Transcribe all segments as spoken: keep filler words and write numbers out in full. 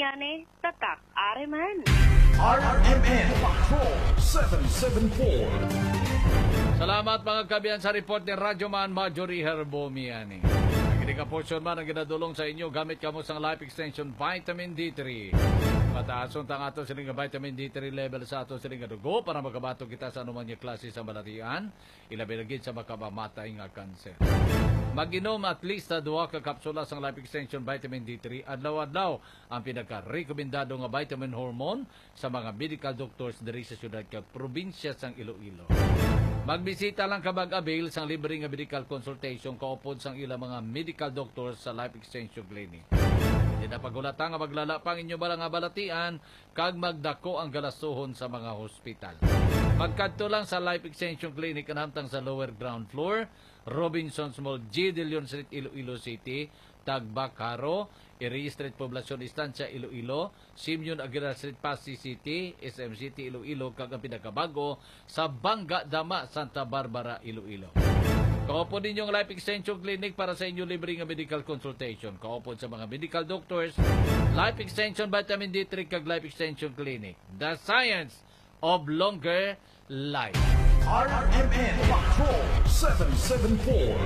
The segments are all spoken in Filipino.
yani, tatak, areman. R M N Patrol seven seven four. Salamat mga kabiyan sa report ni Radyo Man Marjorie Herbomiani. Hindi ka portion man ang ginadulong sa inyo gamit kamo sang Life Extension Vitamin D three. Pataason tang ato siling vitamin D three level sa ato siling dugo para makabato kita sa anumang klase sa balatian, ilabi lagi sa makapamatay nga kanser. Mag-inom at least sa duha ka kapsula sang Life Extension Vitamin D three adlaw-adlaw ang pinaka-rekomendado nga vitamin hormone sa mga medical doctors diri sa syudad kag probinsya sang Iloilo. Magbisita lang ka mag-avail sang libre nga medical consultation kaupod sang ilang mga medical doctors sa Life Extension Clinic. Hindi na pagulata nga maglalapang inyo ba nga balatian kag magdako ang galasohon sa mga hospital. Magkadto lang sa Life Extension Clinic anhamtang sa lower ground floor, Robinsons Mall, G. De Leon Street, Iloilo City, Tagbacaro, Iri Street, Poblacion Estancia, Iloilo, Simeon Aguilar Street, Pasig City, S M City, Iloilo, kag ang pinakabago sa Bangga Dama, Santa Barbara, Iloilo. Kaupod ninyong Life Extension Clinic para sa inyong libre nga medical consultation. Kaupod sa mga medical doctors, Life Extension Vitamin D three kag Life Extension Clinic. The science of longer life. R M N Patrol seven seven four.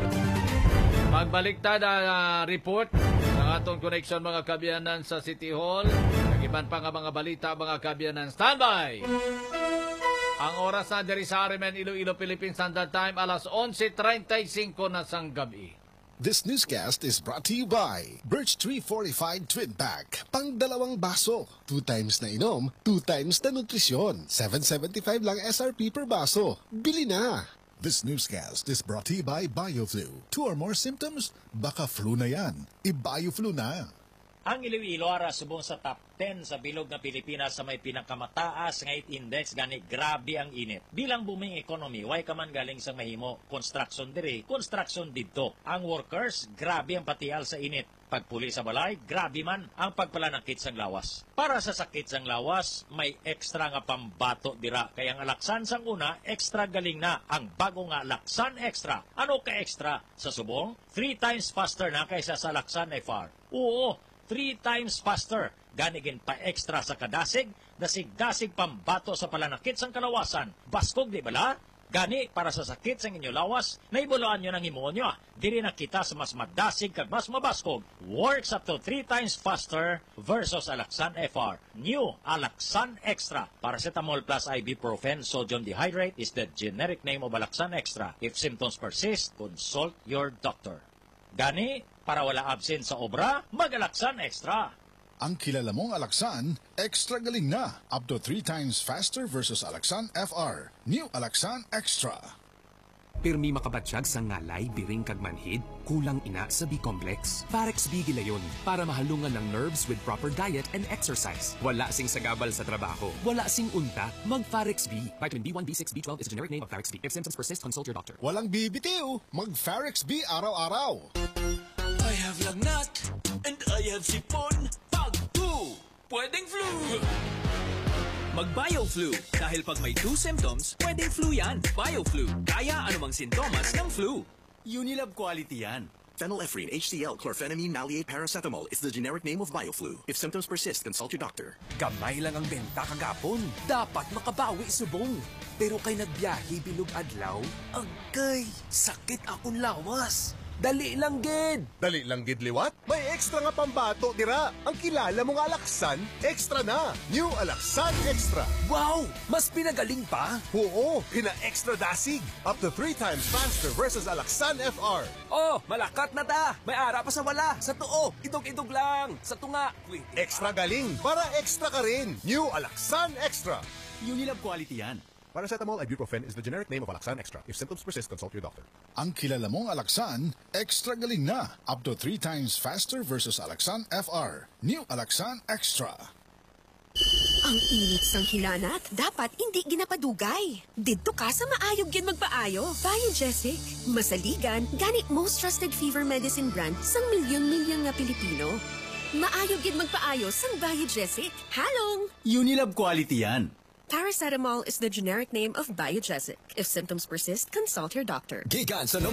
Magbaliktad ang uh, report ng atong connection mga kabiyanan sa City Hall. Nagiban pa nga mga balita mga kabiyanan. Standby! Ang oras na diri sa R M N Iloilo, Philippine Standard Time, alas onse treinta y cinco na sang gabi. This newscast is brought to you by Birch Tree Fortified Twin Pack. Pang dalawang baso. Two times na inom, two times na nutrisyon. seven seventy-five lang S R P per baso. Bili na! This newscast is brought to you by BioFlu. Two or more symptoms? Baka flu na yan. I-BioFlu na. Ang Iloilo ara subong sa top ten sa bilog na Pilipinas sa may pinakamataas nga heat index gani grabe ang init. Bilang booming economy, way ka man galing sa mahimo construction diri, construction didto. Ang workers, grabe ang patial sa init. Pagpuli sa balay, grabe man ang pagpalanakit sang lawas. Para sa sakit sang lawas, may extra nga pambato dira. Kaya ang Alaksan sang una, extra galing na ang bago nga Alaksan Extra. Ano ka extra? Sa subong, three times faster na kaysa sa Alaksan F R. Oo, three times faster. Ganigin pa extra sa kadasig, dasig-dasig pambato sa palanakit sang kalawasan. Baskog di bala? Gani para sa sakit sang inyo lawas, naibuloan nyo ng himuon nyo. Diri na kita sa mas madasig kag mas mabaskog. Works up to three times faster versus Alaksan F R. New Alaksan Extra. Paracetamol plus ibuprofen sodium dehydrate is the generic name of Alaksan Extra. If symptoms persist, consult your doctor. Gani, para wala absent sa obra, mag-Alaksan Extra. Ang kilala mong Alaksan, extra galing na. Up to three times faster versus Alaksan F R. New Alaksan Extra. Pirmi makabatsyag sa ngalay, biring kag manhid, kulang ina sa B-complex. Farex B gilayon para mahalungan ng nerves with proper diet and exercise. Wala sing sagabal sa trabaho. Wala sing unta. Mag-Farex B. Vitamin B one, B six, B twelve is a generic name of Farex B. If symptoms persist, consult your doctor. Walang bibitiw. Mag-Farex B araw-araw. I have lagnat and I have sipon. Pag two, pwedeng flu. Mag-BioFlu. Dahil pag may two symptoms, pwedeng flu yan. BioFlu. Kaya anumang sintomas ng flu. Unilab quality yan. Phenylephrine, H C L, chlorphenamine, maleate, paracetamol is the generic name of BioFlu. If symptoms persist, consult your doctor. Gamay lang ang benta kagapon. Dapat makabawi subong. Pero kay nagbiyahe bilog adlaw, agay, sakit akong lawas. Dali lang gid. Dali lang gid liwat? May extra nga pambato dira. Ang kilala mong Alaksan, extra na. New Alaksan Extra. Wow! Mas pinagaling pa? Oo, pina-extra dasig. Up to three times faster versus Alaksan F R. Oh, malakat na ta. May ara pa sa wala. Sa tuo, idog-idog lang. Sa tunga. Wait, Extra galing para extra ka rin. New Alaksan Extra. Unilab quality yan. Paracetamol ibuprofen is the generic name of Alaksan Extra. If symptoms persist, consult your doctor. Ang kilala mong Alaksan, extra galing na. Up to three times faster versus Alaksan F R. New Alaksan Extra. Ang init sang hilanat, dapat hindi ginapadugay. Didto ka sa maayog yan magpaayo. Biogesic. Masaligan, gani most trusted fever medicine brand sang milyon-milyon nga Pilipino. Maayog yan magpaayo sang Biogesic. Halong! Unilab quality yan. Paracetamol is the generic name of Biogesic. If symptoms persist, consult your doctor. Gigan sa